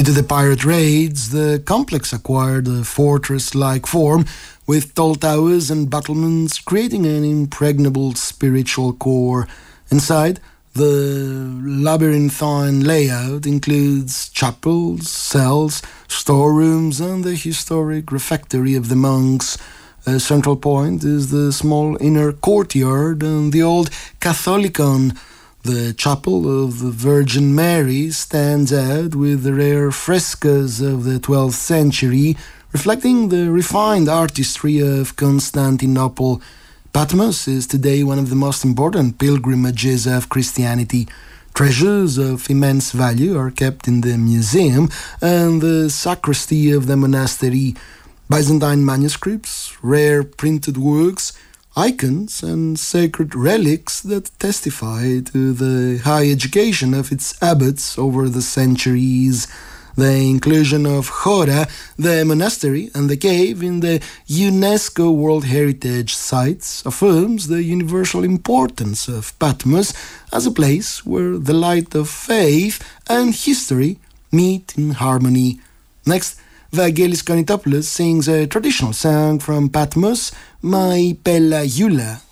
Due to the pirate raids, the complex acquired a fortress-like form with tall towers and battlements, creating an impregnable spiritual core. Inside, the labyrinthine layout includes chapels, cells, storerooms, and the historic refectory of the monks. A central point is the small inner courtyard and the old Catholicon. The chapel of the Virgin Mary stands out with the rare frescoes of the 12th century, reflecting the refined artistry of Constantinople. Patmos is today one of the most important pilgrimages of Christianity. Treasures of immense value are kept in the museum and the sacristy of the monastery. Byzantine manuscripts, rare printed works, icons and sacred relics that testify to the high education of its abbots over the centuries. The inclusion of Chora, the monastery, and the cave in the UNESCO World Heritage Sites affirms the universal importance of Patmos as a place where the light of faith and history meet in harmony. Next, Vangelis Konitopoulos sings a traditional song from Patmos, My Pella Eula.